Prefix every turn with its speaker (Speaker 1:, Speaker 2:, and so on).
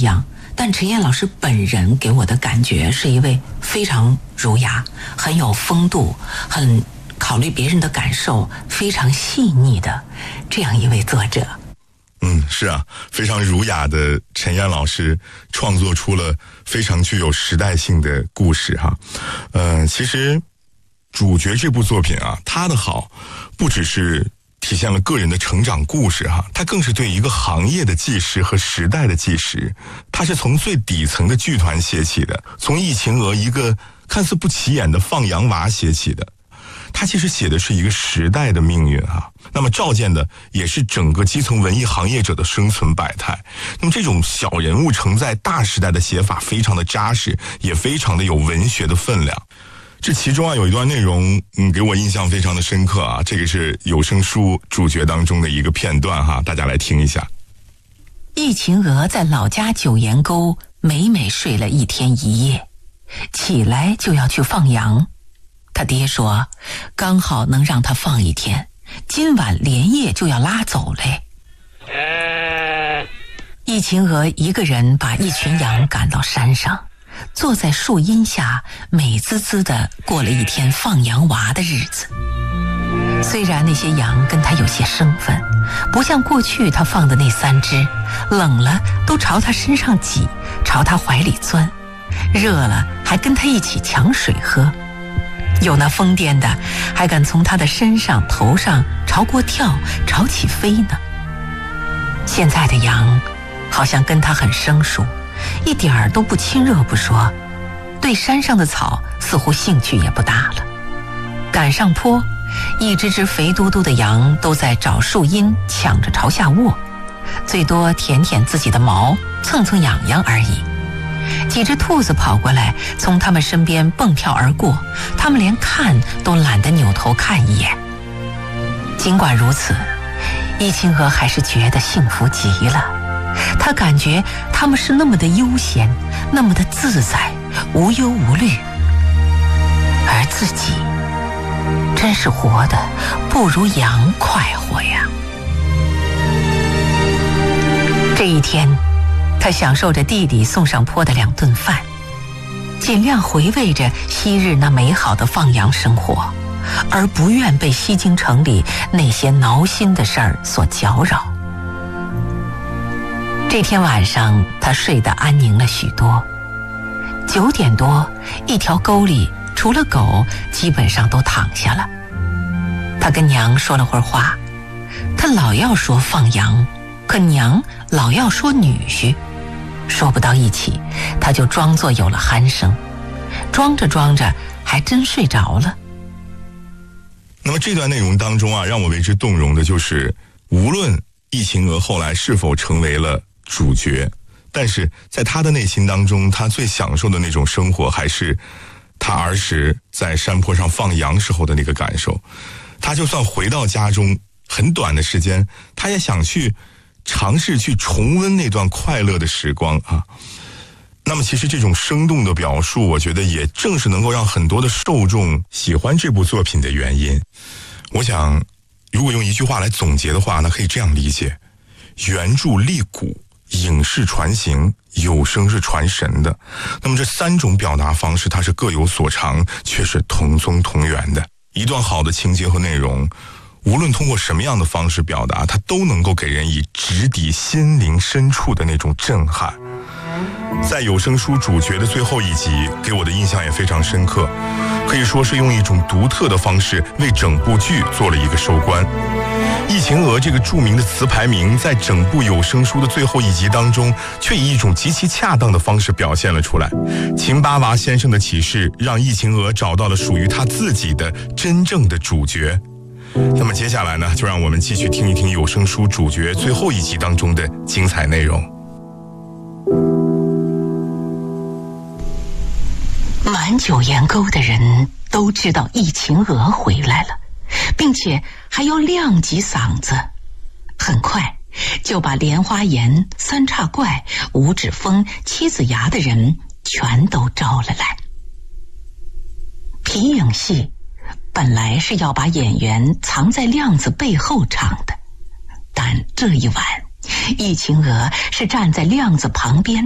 Speaker 1: 样，但陈燕老师本人给我的感觉是一位非常儒雅、很有风度、很考虑别人的感受、非常细腻的这样一位作者。
Speaker 2: 是啊，非常儒雅的陈燕老师创作出了非常具有时代性的故事哈。其实主角这部作品啊，它的好不只是体现了个人的成长故事哈，它更是对一个行业的纪实和时代的纪实。它是从最底层的剧团写起的，从易秦娥一个看似不起眼的放羊娃写起的。它其实写的是一个时代的命运啊，那么照见的也是整个基层文艺行业者的生存百态。那么这种小人物承载大时代的写法非常的扎实，也非常的有文学的分量。这其中啊有一段内容给我印象非常的深刻啊，这个是有声书主角当中的一个片段哈，大家来听一下。
Speaker 1: 易秦娥在老家九岩沟每每睡了一天一夜，起来就要去放羊。他爹说刚好能让他放一天，今晚连夜就要拉走嘞。易秦娥一个人把一群羊赶到山上，坐在树荫下美滋滋地过了一天放羊娃的日子。虽然那些羊跟他有些生分，不像过去他放的那3只，冷了都朝他身上挤，朝他怀里钻，热了还跟他一起抢水喝，有那疯癫的还敢从他的身上头上朝过跳朝起飞呢。现在的羊好像跟他很生疏，一点儿都不亲热不说，对山上的草似乎兴趣也不大了。赶上坡，一只只肥嘟嘟的羊都在找树荫抢着朝下卧，最多舔舔自己的毛，蹭蹭痒痒而已。几只兔子跑过来，从他们身边蹦跳而过，他们连看都懒得扭头看一眼。尽管如此，易秦娥还是觉得幸福极了。她感觉他们是那么的悠闲，那么的自在，无忧无虑，而自己真是活得不如羊快活呀。这一天，他享受着弟弟送上坡的2顿饭，尽量回味着昔日那美好的放羊生活，而不愿被西京城里那些挠心的事儿所搅扰。这天晚上，他睡得安宁了许多。9点多，一条沟里除了狗，基本上都躺下了。他跟娘说了会儿话，他老要说放羊，可娘老要说女婿，说不到一起，他就装作有了鼾声，装着装着还真睡着了。
Speaker 2: 那么这段内容当中啊，让我为之动容的就是，无论易秦娥后来是否成为了主角，但是在他的内心当中，他最享受的那种生活还是他儿时在山坡上放羊时候的那个感受。他就算回到家中很短的时间，他也想去尝试去重温那段快乐的时光啊。那么其实这种生动的表述，我觉得也正是能够让很多的受众喜欢这部作品的原因。我想如果用一句话来总结的话，那可以这样理解：原著立古，影视传行，有声是传神的。那么这3种表达方式，它是各有所长，却是同宗同源的。一段好的情节和内容，无论通过什么样的方式表达，它都能够给人以直抵心灵深处的那种震撼。在有声书主角的最后一集，给我的印象也非常深刻，可以说是用一种独特的方式为整部剧做了一个收官。易秦娥这个著名的词牌名，在整部有声书的最后一集当中，却以一种极其恰当的方式表现了出来。秦八娃先生的启示，让易秦娥找到了属于他自己的真正的主角。那么接下来呢，就让我们继续听一听有声书主角最后一集当中的精彩内容。
Speaker 1: 满九岩沟的人都知道易秦娥回来了，并且还要亮起嗓子，很快就把莲花岩、三岔怪、五指峰、七子崖的人全都招了来。皮影戏本来是要把演员藏在亮子背后唱的，但这一晚易秦娥是站在亮子旁边